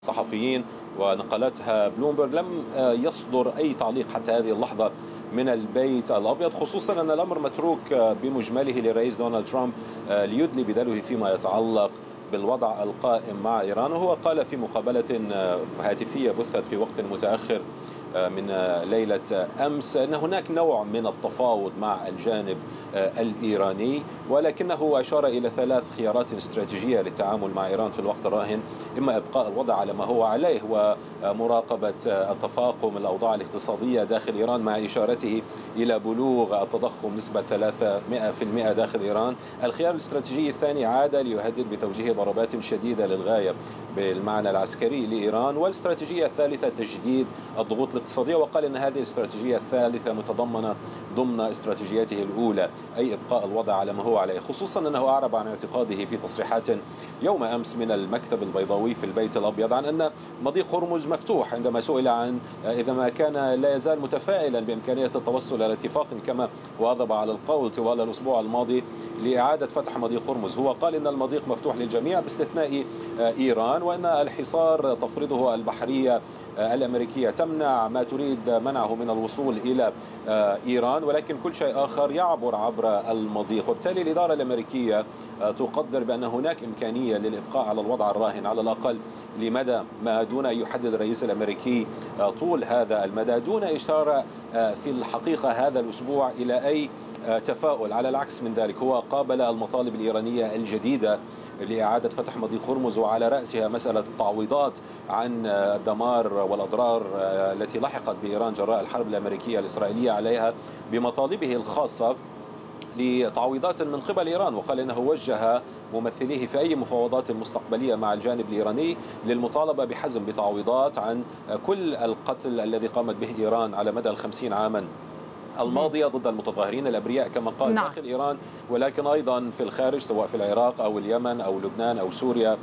صحفيين ونقلتها بلومبرج. لم يصدر أي تعليق حتى هذه اللحظة من البيت الأبيض، خصوصا أن الأمر متروك بمجمله للرئيس دونالد ترامب ليدلي بدلوه فيما يتعلق بالوضع القائم مع إيران. وهو قال في مقابلة هاتفية بثت في وقت متأخر من ليلة أمس أن هناك نوع من التفاوض مع الجانب الإيراني، ولكنه أشار إلى 3 خيارات استراتيجية للتعامل مع إيران في الوقت الراهن: إما إبقاء الوضع على ما هو عليه ومراقبة التفاقم الأوضاع الاقتصادية داخل إيران، مع إشارته إلى بلوغ التضخم نسبة 300% داخل إيران. الخيار الاستراتيجي الثاني عاد ليهدد بتوجيه ضربات شديدة للغاية بالمعنى العسكري لإيران. والاستراتيجية الثالثة تجديد الضغوط الاقتصادية، وقال أن هذه الاستراتيجية الثالثة متضمنة ضمن استراتيجيته الأولى، أي إبقاء الوضع على ما هو عليه، خصوصا أنه أعرب عن اعتقاده في تصريحات يوم أمس من المكتب البيضاوي في البيت الأبيض عن أن مضيق هرمز مفتوح، عندما سئل عن إذا ما كان لا يزال متفائلا بإمكانية التوصل إلى اتفاق كما واظب على القول طوال الأسبوع الماضي لإعادة فتح مضيق هرمز. هو قال إن المضيق مفتوح للجميع باستثناء إيران، وأن الحصار تفرضه البحرية الأمريكية تمنع ما تريد منعه من الوصول إلى إيران، ولكن كل شيء آخر يعبر عبر المضيق. وبالتالي الإدارة الأمريكية تقدر بأن هناك إمكانية للإبقاء على الوضع الراهن على الأقل لمدى ما، دون أن يحدد الرئيس الأمريكي طول هذا المدى، دون إشارة في الحقيقة هذا الأسبوع إلى أي تفاؤل. على العكس من ذلك، هو قابل المطالب الإيرانية الجديدة لإعادة فتح مضيق هرمز، وعلى رأسها مسألة التعويضات عن الدمار والأضرار التي لحقت بإيران جراء الحرب الأمريكية الإسرائيلية عليها، بمطالبه الخاصة لتعويضات من قبل إيران. وقال إنه وجه ممثليه في أي مفاوضات مستقبلية مع الجانب الإيراني للمطالبة بحزم بتعويضات عن كل القتل الذي قامت به إيران على مدى 50 عاما الماضية ضد المتظاهرين الأبرياء كما قال داخل إيران، ولكن أيضا في الخارج، سواء في العراق أو اليمن أو لبنان أو سوريا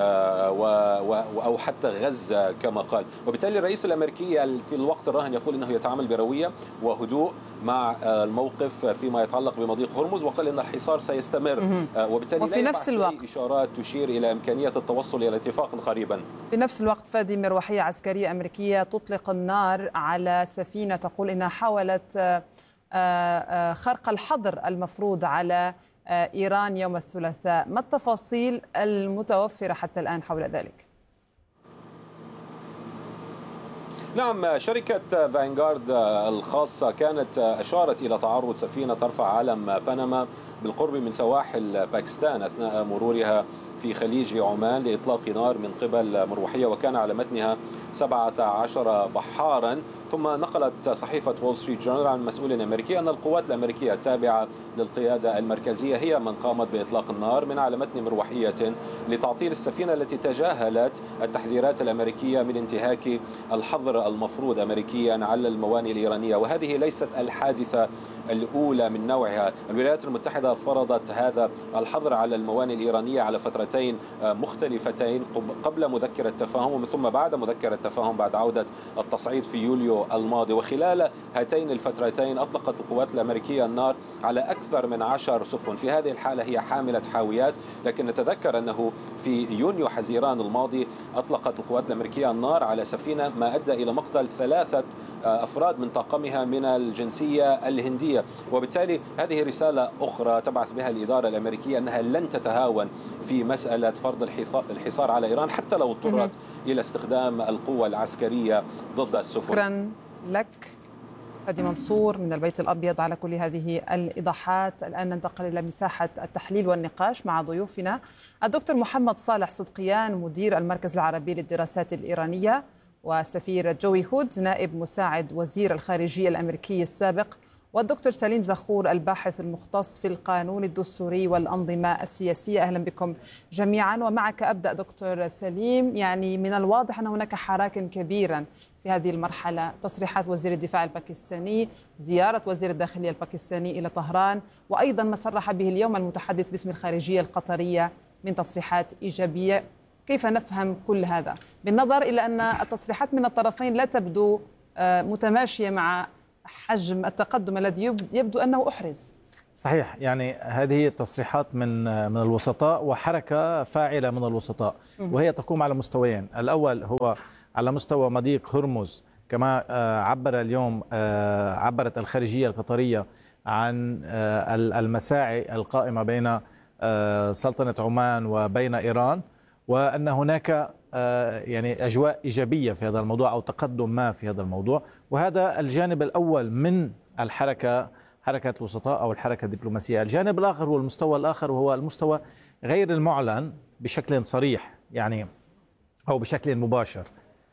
أو حتى غزة كما قال. وبالتالي الرئيس الأمريكي في الوقت الراهن يقول أنه يتعامل بروية وهدوء مع الموقف فيما يتعلق بمضيق هرمز، وقال أن الحصار سيستمر، وبالتالي وفي لا نفس الوقت أي إشارات تشير إلى إمكانية التوصل إلى اتفاق قريبا. في نفس الوقت فادي، مروحية عسكرية أمريكية تطلق النار على سفينة تقول إنها حاولت خرق الحظر المفروض على إيران يوم الثلاثاء. ما التفاصيل المتوفرة حتى الآن حول ذلك؟ نعم، شركة فانغارد الخاصة كانت أشارت إلى تعرض سفينة ترفع علم بنما بالقرب من سواحل باكستان أثناء مرورها في خليج عمان لإطلاق نار من قبل مروحية، وكان على متنها 17 بحارا. ثم نقلت صحيفة وول ستريت جورنال عن مسؤول أمريكي أن القوات الأمريكية التابعة للقيادة المركزية هي من قامت بإطلاق النار من على متن مروحية لتعطيل السفينة التي تجاهلت التحذيرات الأمريكية من انتهاك الحظر المفروض أمريكيا على الموانئ الإيرانية. وهذه ليست الحادثة الأولى من نوعها. الولايات المتحدة فرضت هذا الحظر على الموانئ الإيرانية على فترتين مختلفتين، قبل مذكرة التفاهم ومن ثم بعد مذكرة التفاهم بعد عودة التصعيد في يوليو الماضي. وخلال هاتين الفترتين أطلقت القوات الأمريكية النار على أكثر من 10 سفن. في هذه الحالة هي حاملة حاويات، لكن نتذكر أنه في يونيو حزيران الماضي أطلقت القوات الأمريكية النار على سفينة ما أدى إلى مقتل 3 أفراد من طاقمها من الجنسية الهندية. وبالتالي هذه رسالة أخرى تبعث بها الإدارة الأمريكية أنها لن تتهاون في مسألة فرض الحصار على إيران حتى لو اضطرت إلى استخدام القوة العسكرية ضد السفن. شكرا لك فادي منصور من البيت الأبيض على كل هذه الإيضاحات. الآن ننتقل إلى مساحة التحليل والنقاش مع ضيوفنا الدكتور محمد صالح صدقيان مدير المركز العربي للدراسات الإيرانية، والسفير جوي هود نائب مساعد وزير الخارجية الأمريكي السابق، والدكتور سليم زخور الباحث المختص في القانون الدستوري والأنظمة السياسية. أهلا بكم جميعا. ومعك أبدأ دكتور سليم. يعني من الواضح أن هناك حراك كبيرا في هذه المرحلة، تصريحات وزير الدفاع الباكستاني، زيارة وزير الداخلية الباكستاني إلى طهران، وأيضا ما صرح به اليوم المتحدث باسم الخارجية القطرية من تصريحات إيجابية. كيف نفهم كل هذا بالنظر إلى أن التصريحات من الطرفين لا تبدو متماشية مع حجم التقدم الذي يبدو أنه أحرز؟ صحيح، يعني هذه تصريحات من الوسطاء وحركة فاعلة من الوسطاء، وهي تقوم على مستويين. الأول هو على مستوى مضيق هرمز، كما عبرت الخارجية القطرية عن المساعي القائمة بين سلطنة عمان وبين إيران، وأن هناك يعني أجواء إيجابية في هذا الموضوع أو تقدم ما في هذا الموضوع. وهذا الجانب الأول من حركة الوسطاء أو الحركة الدبلوماسية. الجانب الآخر هو المستوى الآخر، وهو المستوى غير المعلن بشكل صريح يعني أو بشكل مباشر،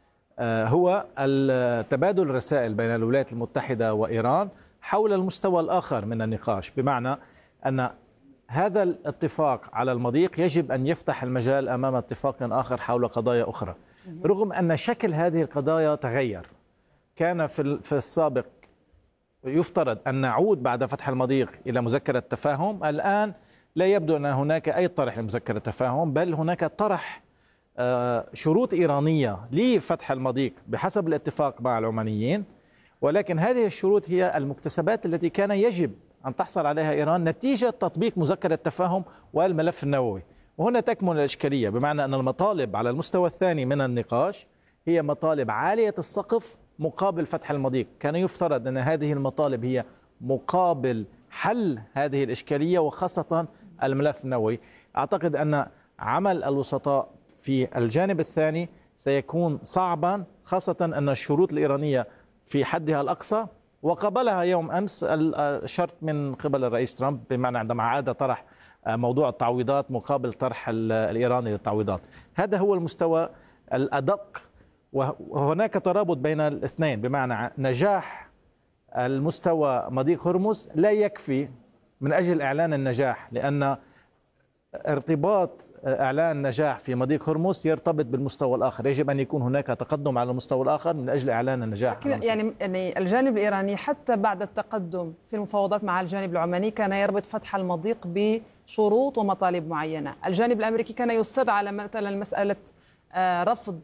هو تبادل الرسائل بين الولايات المتحدة وإيران حول المستوى الآخر من النقاش، بمعنى أن هذا الاتفاق على المضيق يجب أن يفتح المجال أمام اتفاق آخر حول قضايا أخرى، رغم أن شكل هذه القضايا تغير. كان في السابق يفترض أن نعود بعد فتح المضيق إلى مذكرة تفاهم. الآن لا يبدو أن هناك أي طرح لمذكرة تفاهم، بل هناك طرح شروط إيرانية لفتح المضيق بحسب الاتفاق مع العمانيين، ولكن هذه الشروط هي المكتسبات التي كان يجب أن تحصل عليها إيران نتيجة تطبيق مذكرة التفاهم والملف النووي. وهنا تكمن الإشكالية، بمعنى أن المطالب على المستوى الثاني من النقاش هي مطالب عالية السقف مقابل فتح المضيق. كان يفترض أن هذه المطالب هي مقابل حل هذه الإشكالية وخاصة الملف النووي. أعتقد أن عمل الوسطاء في الجانب الثاني سيكون صعبا، خاصة أن الشروط الإيرانية في حدها الأقصى وقبلها يوم أمس الشرط من قبل الرئيس ترامب، بمعنى عندما عاد طرح موضوع التعويضات مقابل طرح الإيراني للتعويضات. هذا هو المستوى الأدق، وهناك ترابط بين الاثنين، بمعنى نجاح المستوى مضيق هرمز لا يكفي من أجل إعلان النجاح، لأن ارتباط إعلان النجاح في مضيق هرمز يرتبط بالمستوى الآخر. يجب أن يكون هناك تقدم على المستوى الآخر من أجل إعلان النجاح. يعني الجانب الإيراني حتى بعد التقدم في المفاوضات مع الجانب العماني كان يربط فتح المضيق بشروط ومطالب معينة. الجانب الأمريكي كان يصر على مثلا مسألة رفض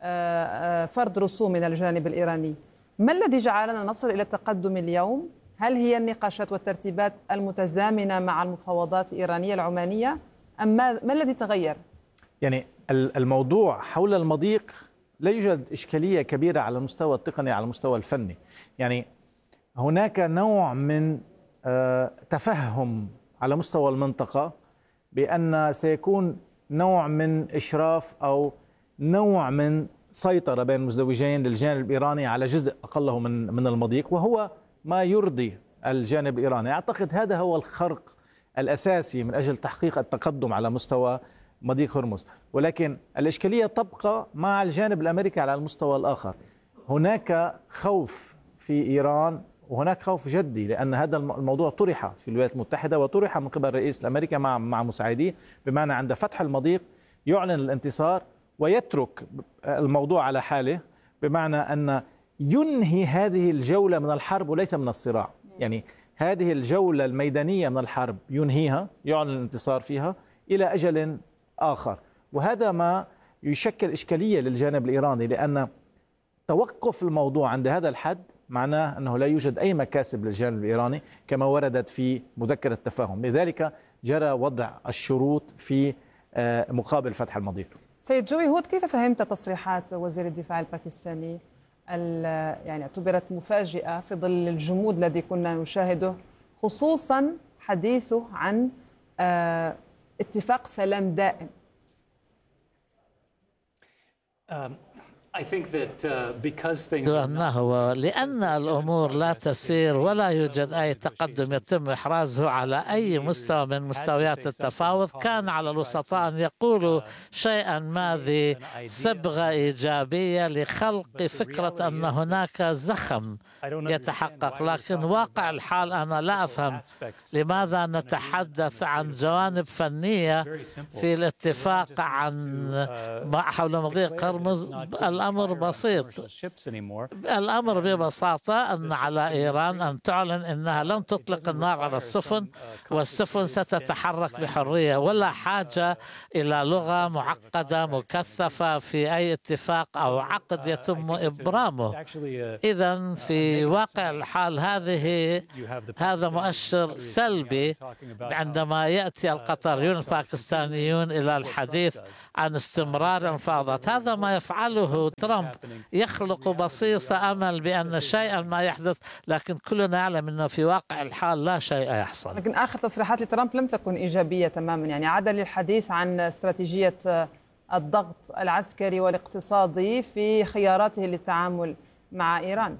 فرض رسوم من الجانب الإيراني. ما الذي جعلنا نصل إلى التقدم اليوم؟ هل هي النقاشات والترتيبات المتزامنة مع المفاوضات الإيرانية العمانية أم ما الذي تغير؟ يعني الموضوع حول المضيق لا يوجد إشكالية كبيرة على المستوى التقني، على المستوى الفني. يعني هناك نوع من تفهم على مستوى المنطقة بأن سيكون نوع من إشراف أو نوع من سيطرة بين المزدوجين للجانب الإيراني على جزء أقله من المضيق، وهو ما يرضي الجانب الإيراني. أعتقد هذا هو الخرق الأساسي من أجل تحقيق التقدم على مستوى مضيق هرمز. ولكن الإشكالية تبقى مع الجانب الأمريكي على المستوى الآخر. هناك خوف في إيران، وهناك خوف جدي، لأن هذا الموضوع طرح في الولايات المتحدة وطرح من قبل الرئيس الأمريكي مع مساعديه، بمعنى عند فتح المضيق يعلن الانتصار ويترك الموضوع على حاله، بمعنى أن ينهي هذه الجولة من الحرب وليس من الصراع. يعني هذه الجولة الميدانية من الحرب ينهيها، يعلن الانتصار فيها إلى أجل آخر. وهذا ما يشكل إشكالية للجانب الإيراني، لأن توقف الموضوع عند هذا الحد معناه أنه لا يوجد أي مكاسب للجانب الإيراني كما وردت في مذكرة التفاهم. لذلك جرى وضع الشروط في مقابل فتح المضيق. سيد جوي هود، كيف فهمت تصريحات وزير الدفاع الباكستاني يعني اعتبرت مفاجئة في ظل الجمود الذي كنا نشاهده، خصوصا حديثه عن اتفاق سلام دائم؟ لأن الأمور لا تسير ولا يوجد أي تقدم يتم إحرازه على أي مستوى من مستويات التفاوض، كان على الوسطاء أن يقولوا شيئا ما ذي صبغة إيجابية لخلق فكرة أن هناك زخم يتحقق. لكن واقع الحال أنا لا أفهم لماذا نتحدث عن جوانب فنية في الاتفاق عن حول مضيق هرمز. الأمر بسيط. الأمر ببساطة أن على إيران أن تعلن أنها لن تطلق النار على السفن، والسفن ستتحرك بحرية، ولا حاجة إلى لغة معقدة مكثفة في أي اتفاق أو عقد يتم إبرامه. إذن في واقع الحال هذا مؤشر سلبي عندما يأتي القطريون الباكستانيون إلى الحديث عن استمرار المفاوضات. هذا ما يفعله ترامب، يخلق بصيص أمل بأن شيئا ما يحدث، لكن كلنا يعلم أنه في واقع الحال لا شيء يحصل. لكن آخر تصريحات لترامب لم تكن إيجابية تماما، يعني عاد للحديث عن استراتيجية الضغط العسكري والاقتصادي في خياراته للتعامل مع إيران.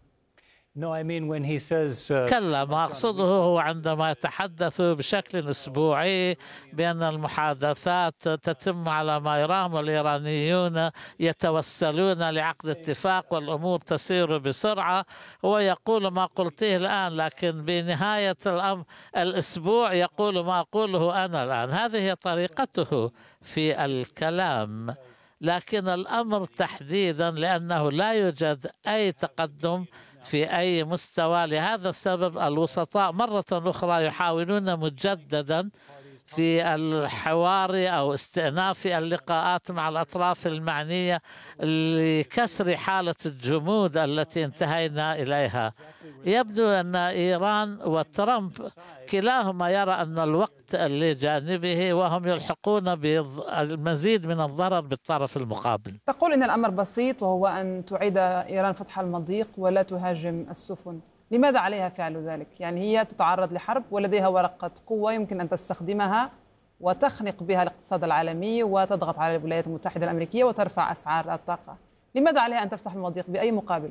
كلا، ما أقصده هو عندما يتحدث بشكل أسبوعي بأن المحادثات تتم على ما يرام والإيرانيون يتوسلون لعقد اتفاق والأمور تسير بسرعة، هو يقول ما قلته الآن، لكن بنهاية الأسبوع يقول ما أقوله أنا الآن. هذه هي طريقته في الكلام، لكن الأمر تحديدا لأنه لا يوجد أي تقدم في أي مستوى. لهذا السبب الوسطاء مرة أخرى يحاولون مجددا في الحوار أو استئناف اللقاءات مع الأطراف المعنية لكسر حالة الجمود التي انتهينا إليها. يبدو أن إيران وترامب كلاهما يرى أن الوقت لجانبه، وهم يلحقون بالمزيد من الضرر بالطرف المقابل. تقول إن الأمر بسيط، وهو أن تعيد إيران فتح المضيق ولا تهاجم السفن. لماذا عليها فعل ذلك؟ يعني هي تتعرض لحرب ولديها ورقة قوة يمكن أن تستخدمها وتخنق بها الاقتصاد العالمي وتضغط على الولايات المتحدة الأمريكية وترفع أسعار الطاقة. لماذا عليها أن تفتح المضيق؟ بأي مقابل؟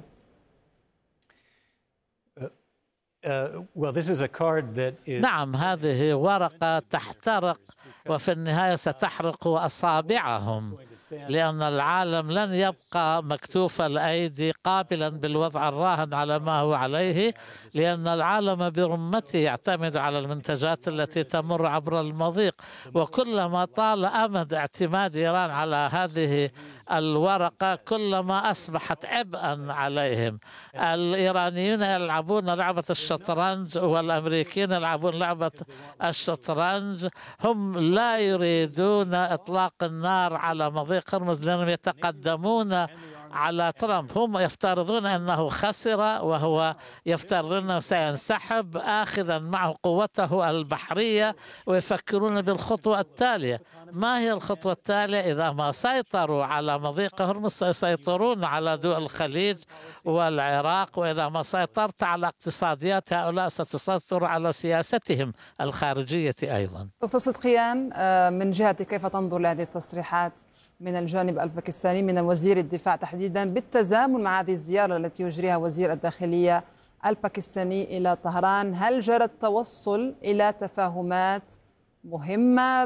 نعم، هذه ورقة تحترق وفي النهاية ستحرق أصابعهم، لأن العالم لن يبقى مكتوف الأيدي قابلا بالوضع الراهن على ما هو عليه، لأن العالم برمته يعتمد على المنتجات التي تمر عبر المضيق. وكلما طال أمد اعتماد إيران على هذه الورقة كلما أصبحت عبئا عليهم. الإيرانيون يلعبون لعبة الشطرنج والأمريكيين يلعبون لعبة الشطرنج. هم لا يريدون إطلاق النار على مضيق هرمز لأنهم يتقدمون على ترامب. هم يفترضون أنه خسر، وهو يفترض أنه سينسحب آخذا معه قوته البحرية، ويفكرون بالخطوة التالية. ما هي الخطوة التالية؟ إذا ما سيطروا على مضيق هرمز سيسيطرون على دول الخليج والعراق، وإذا ما سيطرت على اقتصاديات هؤلاء ستسيطر على سياستهم الخارجية أيضا. دكتور صدقيان، من جهة كيف تنظر لهذه التصريحات من الجانب الباكستاني من وزير الدفاع تحديدا بالتزامن مع هذه الزيارة التي يجريها وزير الداخلية الباكستاني إلى طهران؟ هل جرى التوصل إلى تفاهمات مهمة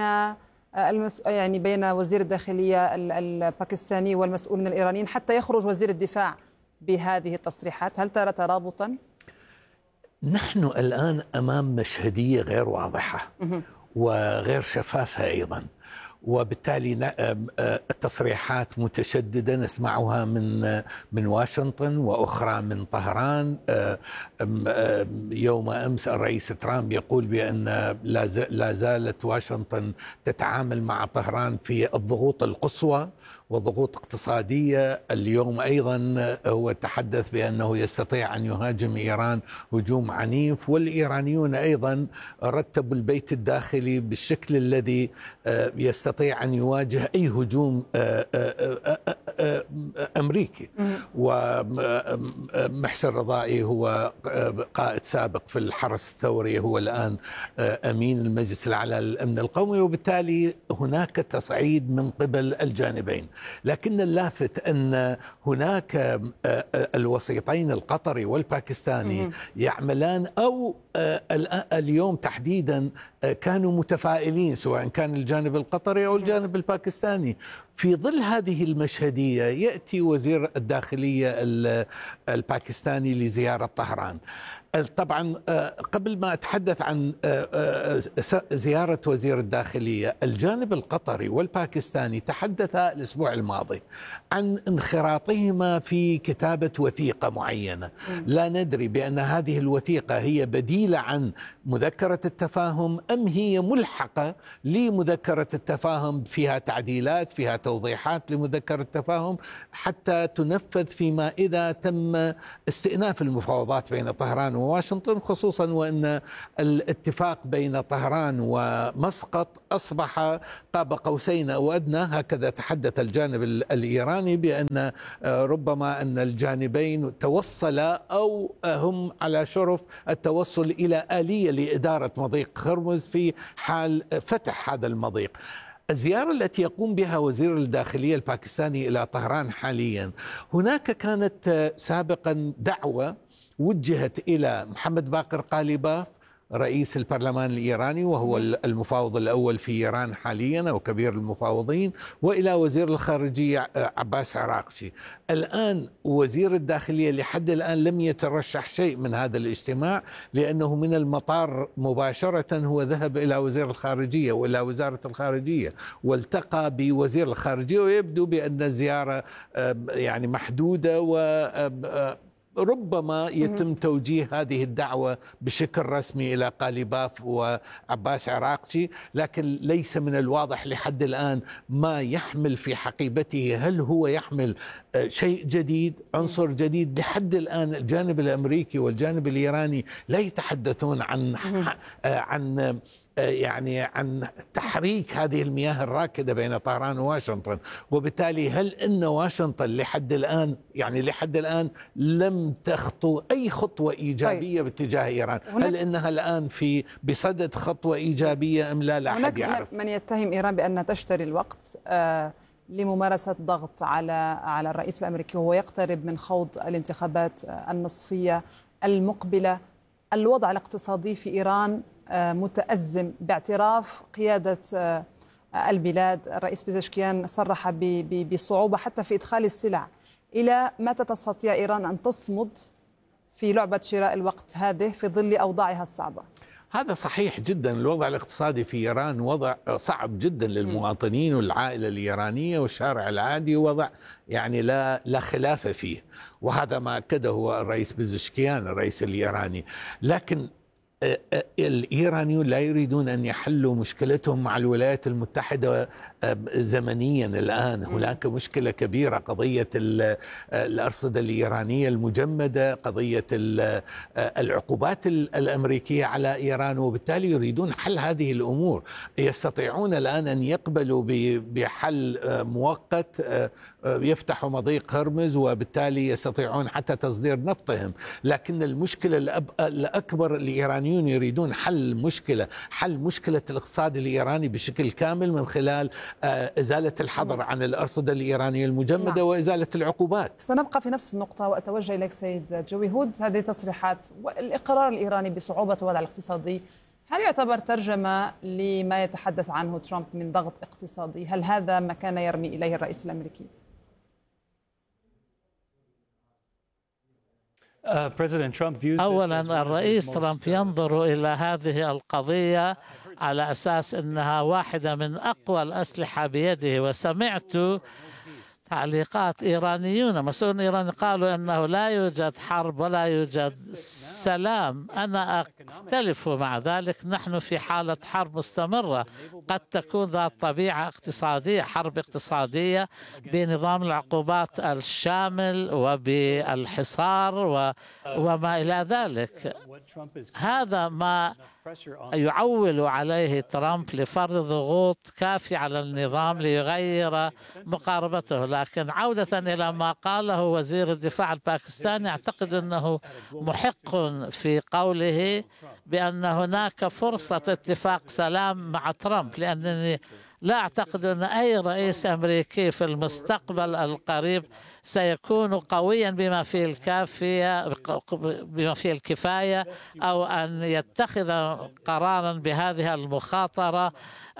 بين وزير الداخلية الباكستاني والمسؤولين الإيرانيين حتى يخرج وزير الدفاع بهذه التصريحات؟ هل ترى ترابطا؟ نحن الآن أمام مشهدية غير واضحة وغير شفافة أيضا، وبالتالي التصريحات متشددة نسمعها من واشنطن وأخرى من طهران. يوم أمس الرئيس ترامب يقول بأن لا زالت واشنطن تتعامل مع طهران في الضغوط القصوى وضغوط اقتصادية. اليوم أيضا هو تحدث بأنه يستطيع أن يهاجم إيران هجوم عنيف، والإيرانيون أيضا رتبوا البيت الداخلي بالشكل الذي يستطيع أن يواجه أي هجوم أمريكي. ومحسن رضائي هو قائد سابق في الحرس الثوري، هو الآن أمين المجلس الأعلى للأمن القومي، وبالتالي هناك تصعيد من قبل الجانبين. لكن اللافت أن هناك الوسيطين القطري والباكستاني يعملان، أو اليوم تحديدا كانوا متفائلين، سواء كان الجانب القطري أو الجانب الباكستاني، في ظل هذه المشهدية يأتي وزير الداخلية الباكستاني لزيارة طهران. طبعا قبل ما أتحدث عن زيارة وزير الداخلية، الجانب القطري والباكستاني تحدثا الأسبوع الماضي عن انخراطهما في كتابة وثيقة معينة. لا ندري بأن هذه الوثيقة هي بديلة عن مذكرة التفاهم أم هي ملحقة لمذكرة التفاهم، فيها تعديلات، فيها توضيحات لمذكرة التفاهم حتى تنفذ فيما إذا تم استئناف المفاوضات بين طهران وواشنطن، خصوصا وأن الاتفاق بين طهران ومسقط أصبح قاب قوسين أو أدنى. هكذا تحدث الجانب الإيراني بأن ربما أن الجانبين توصلا أو هم على شرف التوصل إلى آلية لإدارة مضيق هرمز في حال فتح هذا المضيق. الزيارة التي يقوم بها وزير الداخلية الباكستاني إلى طهران حاليا، هناك كانت سابقا دعوة وجهت إلى محمد باقر قاليباف رئيس البرلمان الإيراني وهو المفاوض الأول في إيران حاليا أو كبير المفاوضين، وإلى وزير الخارجية عباس عراقشي. الآن وزير الداخلية لحد الآن لم يترشح شيء من هذا الاجتماع، لأنه من المطار مباشرة هو ذهب إلى وزير الخارجية وإلى وزارة الخارجية والتقى بوزير الخارجية، ويبدو بأن الزيارة يعني محدودة و ربما يتم توجيه هذه الدعوة بشكل رسمي إلى قاليباف وعباس عراقشي، لكن ليس من الواضح لحد الآن ما يحمل في حقيبته. هل هو يحمل شيء جديد، عنصر جديد؟ لحد الآن الجانب الأمريكي والجانب الإيراني لا يتحدثون عن عن تحريك هذه المياه الراكدة بين طهران وواشنطن. وبالتالي هل أن واشنطن لحد الآن لم تخطو أي خطوة إيجابية باتجاه إيران؟ هل أنها الآن بصدد خطوة إيجابية أم لا؟ لا أحد يعرف. من يتهم إيران بأنها تشتري الوقت لممارسة ضغط على الرئيس الأمريكي وهو يقترب من خوض الانتخابات النصفية المقبلة. الوضع الاقتصادي في إيران متأزم باعتراف قيادة البلاد. الرئيس بيزشكيان صرح بصعوبة حتى في إدخال السلع. إلى متى تستطيع إيران أن تصمد في لعبة شراء الوقت هذه في ظل أوضاعها الصعبة؟ هذا صحيح جدا. الوضع الاقتصادي في إيران وضع صعب جدا للمواطنين والعائلة الإيرانية والشارع العادي، وضع يعني لا خلاف فيه، وهذا ما أكده الرئيس بيزشكيان الرئيس الإيراني. لكن الإيرانيون لا يريدون أن يحلوا مشكلتهم مع الولايات المتحدة زمنيا. الآن هناك مشكلة كبيرة، قضية الأرصدة الإيرانية المجمدة، قضية العقوبات الأمريكية على إيران، وبالتالي يريدون حل هذه الأمور. يستطيعون الآن أن يقبلوا بحل مؤقت يفتحوا مضيق هرمز، وبالتالي يستطيعون حتى تصدير نفطهم. لكن المشكلة الأكبر الإيرانيون يريدون حل مشكلة الاقتصاد الإيراني بشكل كامل من خلال إزالة الحظر عن الأرصدة الإيرانية المجمدة وإزالة العقوبات. سنبقى في نفس النقطة وأتوجه إليك سيد جوي هود. هذه تصريحات والإقرار الإيراني بصعوبة الوضع الاقتصادي هل يعتبر ترجمة لما يتحدث عنه ترامب من ضغط اقتصادي؟ هل هذا ما كان يرمي إليه الرئيس الأمريكي؟ أولا الرئيس ترامب ينظر إلى هذه القضية على أساس أنها واحدة من أقوى الأسلحة بيده. وسمعت تعليقات إيرانيون، مسؤولون إيراني قالوا أنه لا يوجد حرب ولا يوجد سلام. أنا أختلف مع ذلك. نحن في حالة حرب مستمرة، قد تكون ذات طبيعة اقتصادية، حرب اقتصادية بنظام العقوبات الشامل وبالحصار وما إلى ذلك. هذا ما يعول عليه ترامب لفرض ضغوط كافية على النظام ليغير مقاربته. لكن عودة إلى ما قاله وزير الدفاع الباكستاني، أعتقد أنه محق في قوله بأن هناك فرصة اتفاق سلام مع ترامب، لأنني لا أعتقد أن أي رئيس أمريكي في المستقبل القريب سيكون قويا بما فيه الكفاية أو أن يتخذ قرارا بهذه المخاطرة.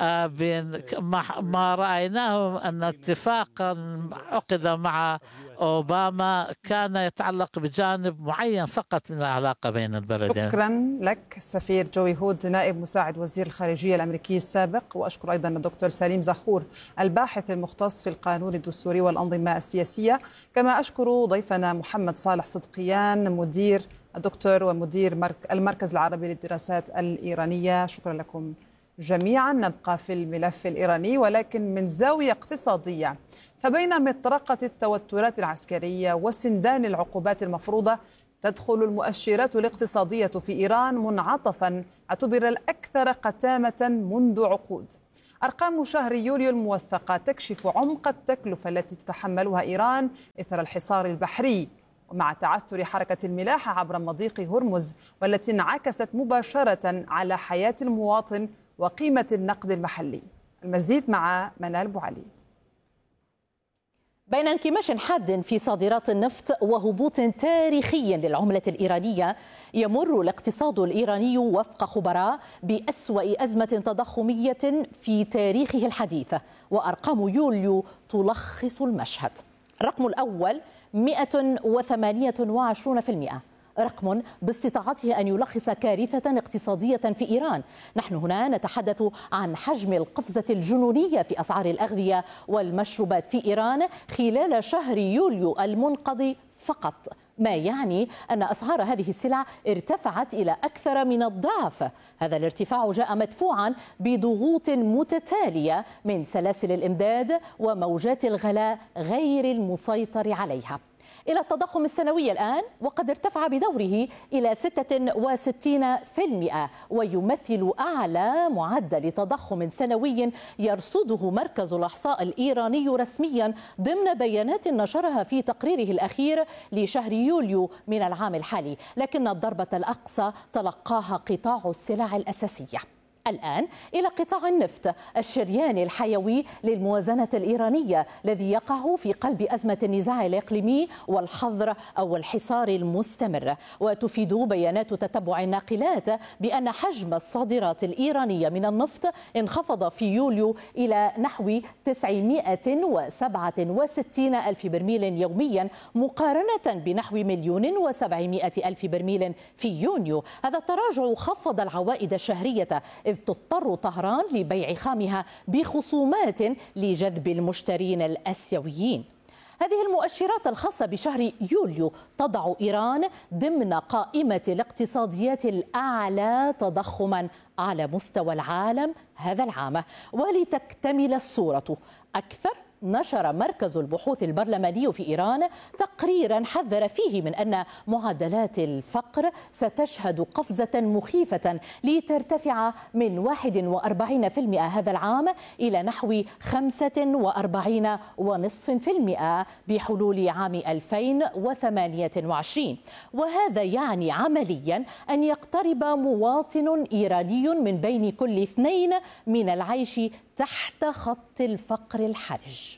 ما رأيناه أن اتفاقا عقد مع أوباما كان يتعلق بجانب معين فقط من العلاقة بين البلدين. شكرا لك سفير جوي هود نائب مساعد وزير الخارجية الأمريكي السابق، وأشكر أيضا الدكتور سليم زخور الباحث المختص في القانون الدستوري والأنظمة السياسية، كما أشكر ضيفنا محمد صالح صدقيان مدير الدكتور ومدير المركز العربي للدراسات الإيرانية. شكرا لكم جميعا. نبقى في الملف الإيراني ولكن من زاوية اقتصادية، فبين مطرقة التوترات العسكرية وسندان العقوبات المفروضة تدخل المؤشرات الاقتصادية في إيران منعطفا اعتبر الأكثر قتامة منذ عقود. أرقام شهر يوليو الموثقة تكشف عمق التكلفة التي تتحملها إيران إثر الحصار البحري ومع تعثر حركة الملاحة عبر مضيق هرمز، والتي انعكست مباشرة على حياة المواطن وقيمة النقد المحلي. المزيد مع منال بوعلي. بين انكماش حاد في صادرات النفط وهبوط تاريخي للعملة الإيرانية، يمر الاقتصاد الإيراني وفق خبراء بأسوأ أزمة تضخمية في تاريخه الحديث، وأرقام يوليو تلخص المشهد. الرقم الأول 128%، رقم باستطاعته أن يلخص كارثة اقتصادية في إيران. نحن هنا نتحدث عن حجم القفزة الجنونية في أسعار الأغذية والمشروبات في إيران خلال شهر يوليو المنقضي فقط، ما يعني أن أسعار هذه السلع ارتفعت إلى أكثر من الضعف. هذا الارتفاع جاء مدفوعا بضغوط متتالية من سلاسل الإمداد وموجات الغلاء غير المسيطر عليها. إلى التضخم السنوي الآن، وقد ارتفع بدوره إلى 66%، ويمثل أعلى معدل تضخم سنوي يرصده مركز الإحصاء الإيراني رسميا ضمن بيانات نشرها في تقريره الأخير لشهر يوليو من العام الحالي. لكن الضربة الأقصى تلقاها قطاع السلع الأساسية. الآن إلى قطاع النفط، الشريان الحيوي للموازنة الإيرانية الذي يقع في قلب أزمة النزاع الإقليمي والحظر أو الحصار المستمر. وتفيد بيانات تتبع الناقلات بأن حجم الصادرات الإيرانية من النفط انخفض في يوليو إلى نحو 967 ألف برميل يوميا، مقارنة بنحو 1,700,000 برميل في يونيو. هذا التراجع خفض العوائد الشهرية، إذ تضطر طهران لبيع خامها بخصومات لجذب المشترين الآسيويين. هذه المؤشرات الخاصة بشهر يوليو تضع إيران ضمن قائمة الاقتصاديات الأعلى تضخما على مستوى العالم هذا العام. ولتكتمل الصورة أكثر، نشر مركز البحوث البرلماني في إيران تقريرا حذر فيه من أن معدلات الفقر ستشهد قفزة مخيفة لترتفع من 41% هذا العام إلى نحو 45.5% بحلول عام 2028. وهذا يعني عمليا أن يقترب مواطن إيراني من بين كل 2 من العيش تحت خط الفقر الحرج.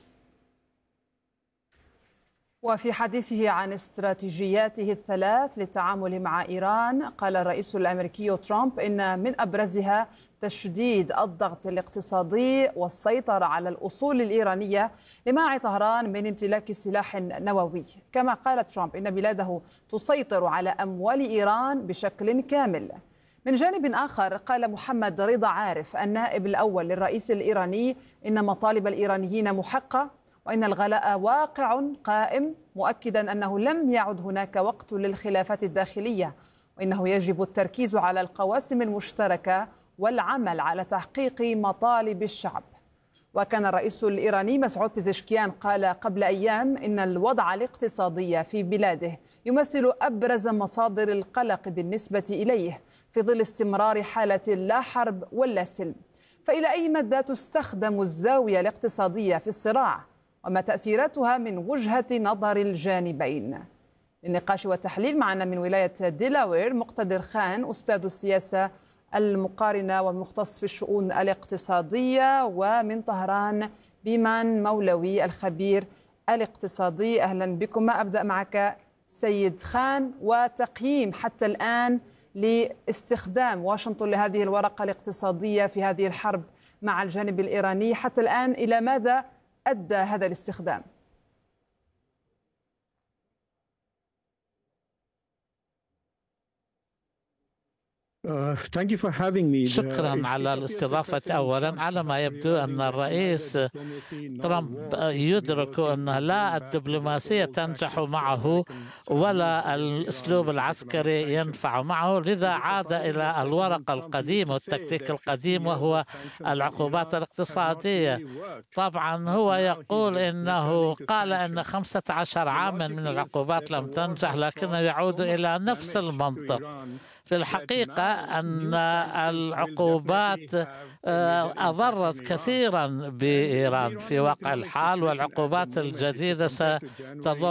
وفي حديثه عن استراتيجياته الثلاث للتعامل مع إيران، قال الرئيس الأمريكي ترامب إن من أبرزها تشديد الضغط الاقتصادي والسيطرة على الأصول الإيرانية لمنع طهران من امتلاك سلاح نووي. كما قال ترامب إن بلاده تسيطر على أموال إيران بشكل كامل. من جانب آخر، قال محمد رضا عارف النائب الأول للرئيس الإيراني إن مطالب الإيرانيين محقة وإن الغلاء واقع قائم، مؤكدا أنه لم يعد هناك وقت للخلافات الداخلية، وإنه يجب التركيز على القواسم المشتركة والعمل على تحقيق مطالب الشعب. وكان الرئيس الإيراني مسعود بيزشكيان قال قبل أيام إن الوضع الاقتصادي في بلاده يمثل أبرز مصادر القلق بالنسبة إليه في ظل استمرار حالة لا حرب ولا سلم. فإلى أي مدى تستخدم الزاوية الاقتصادية في الصراع، وما تأثيراتها من وجهة نظر الجانبين؟ للنقاش والتحليل معنا من ولاية ديلاوير مقتدر خان أستاذ السياسة المقارنة والمختص في الشؤون الاقتصادية، ومن طهران بيمان مولوي الخبير الاقتصادي. أهلا بكم. أبدأ معك سيد خان، وتقييم حتى الآن لاستخدام واشنطن لهذه الورقة الاقتصادية في هذه الحرب مع الجانب الإيراني. حتى الآن إلى ماذا أدى هذا الاستخدام؟ شكرا على الاستضافة. أولا، على ما يبدو أن الرئيس ترامب يدرك أن لا الدبلوماسية تنجح معه ولا الأسلوب العسكري ينفع معه، لذا عاد إلى الورقة القديمة والتكتيك القديم، وهو العقوبات الاقتصادية. طبعا هو يقول إنه قال أن 15 عاما من العقوبات لم تنجح، لكنه يعود إلى نفس المنطق. في الحقيقة أن العقوبات أضرت كثيرا بإيران في واقع الحال، والعقوبات الجديدة ستضر